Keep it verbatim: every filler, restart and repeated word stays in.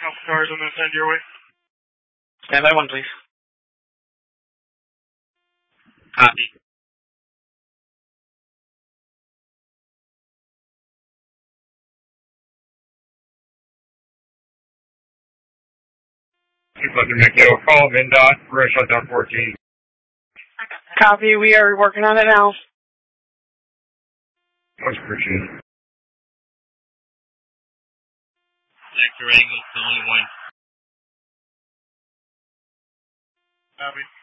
Couple cars on this end your way. Stand by one, please. Copy. Two Thunder Miguel, call MnDOT, we're gonna shut down fourteen. Copy, we are working on it now. Much appreciated. Sector angle, only one. Copy.